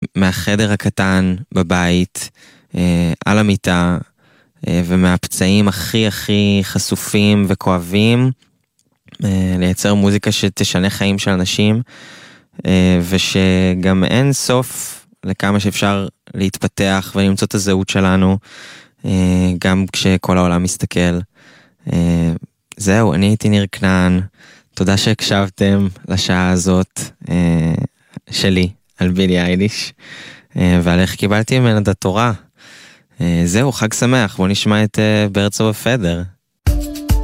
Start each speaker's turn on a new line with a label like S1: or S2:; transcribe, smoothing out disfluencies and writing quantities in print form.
S1: מהחדר הקטן בבית, על המיטה, ומהפצעים הכי הכי חשופים וכואבים, לייצר מוזיקה שתשנה חיים של אנשים, ושגם אין סוף לכמה שאפשר להתפתח ולמצוא את הזהות שלנו, גם כשכל העולם מסתכל. זהו, אני הייתי ניר כנען, תודה שהקשבתם לשעה הזאת שלי על בילי אייליש, ועל איך קיבלתי ממנה את התורה. זהו, חג שמח, בוא נשמע את Birds of a Feather.